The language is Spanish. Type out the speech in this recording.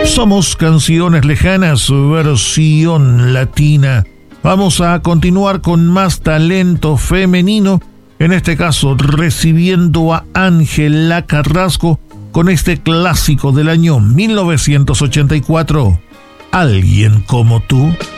Somos Canciones Lejanas, versión latina. Vamos a continuar con más talento femenino, en este caso recibiendo a Ángela Carrasco con este clásico del año 1984, Alguien como tú.